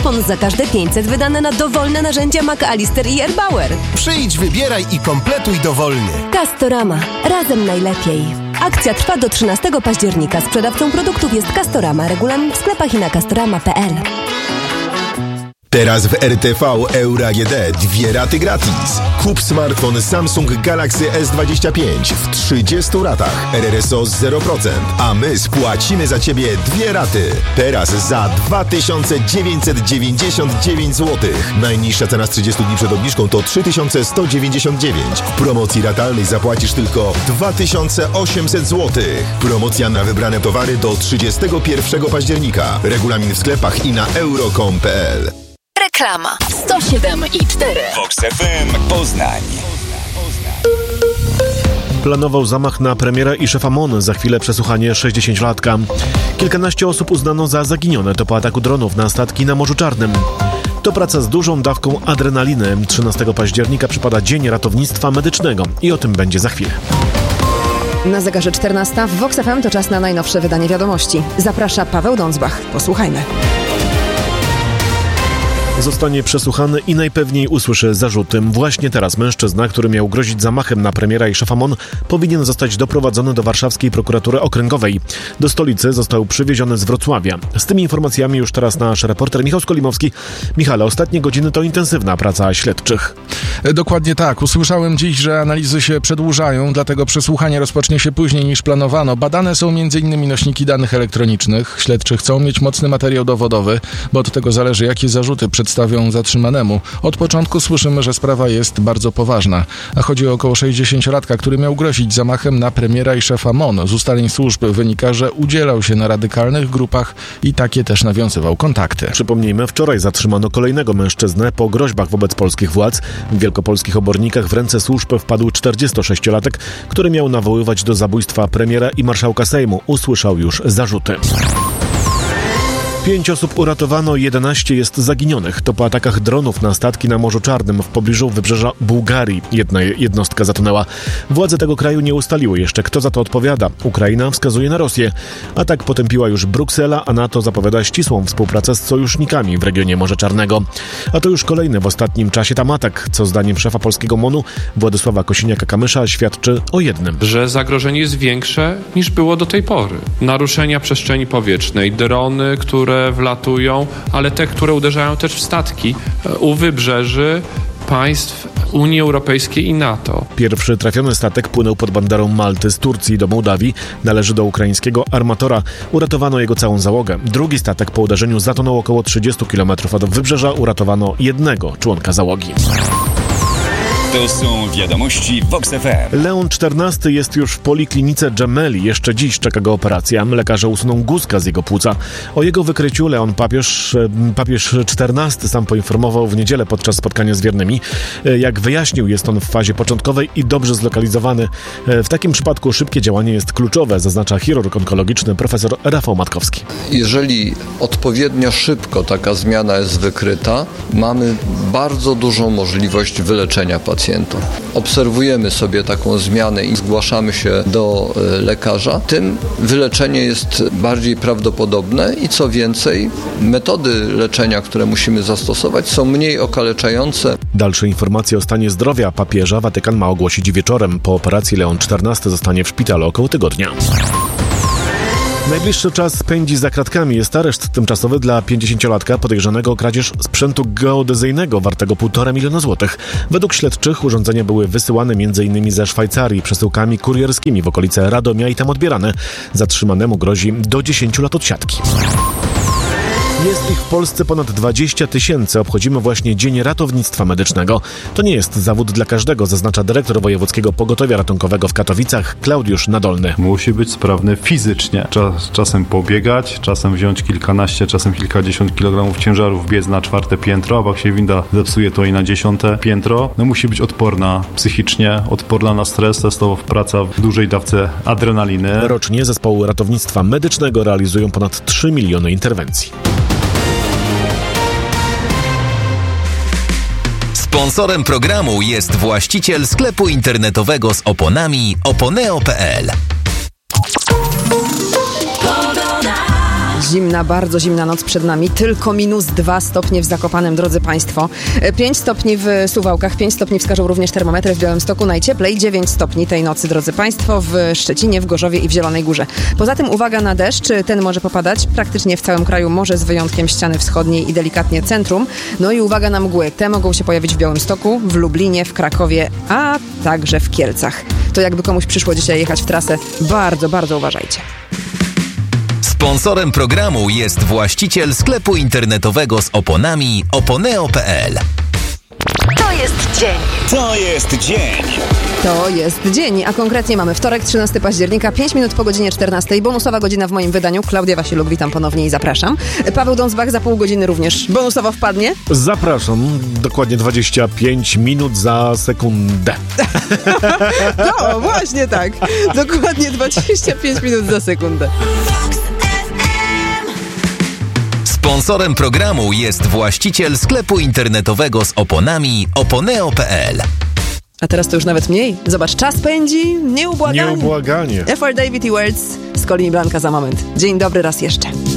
kupon za każde 500 wydane na dowolne narzędzia McAllister i Erbauer. Przyjdź, wybieraj i kompletuj dowolnie. Castorama. Razem najlepiej. Akcja trwa do 13 października. Sprzedawcą produktów jest Castorama. Regulamin w sklepach i na castorama.pl. Teraz w RTV Euro AGD 2 raty gratis. Kup smartfon Samsung Galaxy S25 w 30 ratach. RRSO 0%, a my spłacimy za Ciebie 2 raty. Teraz za 2999 zł. Najniższa cena z 30 dni przed obniżką to 3199. W promocji ratalnej zapłacisz tylko 2800 zł. Promocja na wybrane towary do 31 października. Regulamin w sklepach i na euro.com.pl. Reklama 107,4 Vox FM Poznań. Planował zamach na premiera i szefa MON. Za chwilę przesłuchanie 60-latka. Kilkanaście osób uznano za zaginione. To po ataku dronów na statki na Morzu Czarnym. To praca z dużą dawką adrenaliny. 13 października przypada Dzień Ratownictwa Medycznego. I o tym będzie za chwilę. Na zegarze 14 w Vox FM to czas na najnowsze wydanie wiadomości. Zaprasza Paweł Dądzbach. Posłuchajmy. Zostanie przesłuchany i najpewniej usłyszy zarzuty. Właśnie teraz mężczyzna, który miał grozić zamachem na premiera i szefa MON, powinien zostać doprowadzony do warszawskiej prokuratury okręgowej. Do stolicy został przywieziony z Wrocławia. Z tymi informacjami już teraz nasz reporter Michał Skolimowski. Michale, ostatnie godziny to intensywna praca śledczych. Dokładnie tak. Usłyszałem dziś, że analizy się przedłużają, dlatego przesłuchanie rozpocznie się później niż planowano. Badane są m.in. nośniki danych elektronicznych. Śledczy chcą mieć mocny materiał dowodowy, bo od tego zależy, jakie zarzuty przedstawią zatrzymanemu. Od początku słyszymy, że sprawa jest bardzo poważna. A chodzi o około 60-latka, który miał grozić zamachem na premiera i szefa MON. Z ustaleń służb wynika, że udzielał się na radykalnych grupach i takie też nawiązywał kontakty. Przypomnijmy, wczoraj zatrzymano kolejnego mężczyznę po groźbach wobec polskich władz. W wielkopolskich Obornikach w ręce służb wpadł 46-latek, który miał nawoływać do zabójstwa premiera i marszałka Sejmu. Usłyszał już zarzuty. 5 osób uratowano, 11 jest zaginionych. To po atakach dronów na statki na Morzu Czarnym w pobliżu wybrzeża Bułgarii. Jedna jednostka zatonęła. Władze tego kraju nie ustaliły jeszcze, kto za to odpowiada. Ukraina wskazuje na Rosję. Atak potępiła już Bruksela, a NATO zapowiada ścisłą współpracę z sojusznikami w regionie Morza Czarnego. A to już kolejny w ostatnim czasie tam atak, co zdaniem szefa polskiego MON-u Władysława Kosiniaka-Kamysza świadczy o jednym. Że zagrożenie jest większe niż było do tej pory. Naruszenia przestrzeni powietrznej, drony, które wlatują, ale te, które uderzają też w statki u wybrzeży państw Unii Europejskiej i NATO. Pierwszy trafiony statek płynął pod banderą Malty z Turcji do Mołdawii. Należy do ukraińskiego armatora. Uratowano jego całą załogę. Drugi statek po uderzeniu zatonął około 30 km od wybrzeża. Uratowano jednego członka załogi. To są wiadomości Vox FM. Leon XIV jest już w poliklinice Gemelli. Jeszcze dziś czeka go operacja. Lekarze usuną guzka z jego płuca. O jego wykryciu Leon papież XIV sam poinformował w niedzielę podczas spotkania z wiernymi. Jak wyjaśnił, jest on w fazie początkowej i dobrze zlokalizowany. W takim przypadku szybkie działanie jest kluczowe, zaznacza chirurg onkologiczny profesor Rafał Matkowski. Jeżeli odpowiednio szybko taka zmiana jest wykryta, mamy bardzo dużą możliwość wyleczenia pacjenta. Obserwujemy sobie taką zmianę i zgłaszamy się do lekarza, tym wyleczenie jest bardziej prawdopodobne i co więcej, metody leczenia, które musimy zastosować, są mniej okaleczające. Dalsze informacje o stanie zdrowia papieża Watykan ma ogłosić wieczorem. Po operacji Leon XIV zostanie w szpitalu około tygodnia. Najbliższy czas spędzi za kratkami. Jest areszt tymczasowy dla 50-latka podejrzanego o kradzież sprzętu geodezyjnego wartego 1,5 miliona złotych. Według śledczych urządzenia były wysyłane m.in. ze Szwajcarii przesyłkami kurierskimi w okolice Radomia i tam odbierane. Zatrzymanemu grozi do 10 lat odsiadki. Jest ich w Polsce ponad 20 000. Obchodzimy właśnie Dzień Ratownictwa Medycznego. To nie jest zawód dla każdego, zaznacza dyrektor Wojewódzkiego Pogotowia Ratunkowego w Katowicach, Klaudiusz Nadolny. Musi być sprawny fizycznie. Czasem pobiegać, czasem wziąć kilkanaście, czasem kilkadziesiąt kilogramów ciężaru, wbiec na 4. piętro, a jak się winda zepsuje, to i na 10. piętro. Musi być odporna psychicznie, odporna na stres, testowo praca w dużej dawce adrenaliny. Rocznie zespoły ratownictwa medycznego realizują ponad 3 miliony interwencji. Sponsorem programu jest właściciel sklepu internetowego z oponami oponeo.pl. Zimna, bardzo zimna noc przed nami. Tylko -2 stopnie w Zakopanem, drodzy Państwo. 5 stopni w Suwałkach, 5 stopni wskażą również termometry w Białymstoku. Najcieplej 9 stopni tej nocy, drodzy Państwo, w Szczecinie, w Gorzowie i w Zielonej Górze. Poza tym uwaga na deszcz. Ten może popadać praktycznie w całym kraju, może z wyjątkiem ściany wschodniej i delikatnie centrum. No i uwaga na mgły. Te mogą się pojawić w Białymstoku, w Lublinie, w Krakowie, a także w Kielcach. To jakby komuś przyszło dzisiaj jechać w trasę, bardzo, bardzo uważajcie. Sponsorem programu jest właściciel sklepu internetowego z oponami oponeo.pl. To jest dzień. To jest dzień. To jest dzień, a konkretnie mamy wtorek, 13 października, 5 minut po godzinie 14. Bonusowa godzina w moim wydaniu. Klaudia Wasiluk, witam ponownie i zapraszam. Paweł Dąsbach za pół godziny również bonusowo wpadnie. Zapraszam, dokładnie 25 minut za sekundę. No, właśnie tak. Dokładnie 25 minut za sekundę. Sponsorem programu jest właściciel sklepu internetowego z oponami oponeo.pl. A teraz to już nawet mniej. Zobacz, czas pędzi nieubłaganie. Nieubłaganie. F.R. David i Words z Colin i Blanka za moment. Dzień dobry raz jeszcze.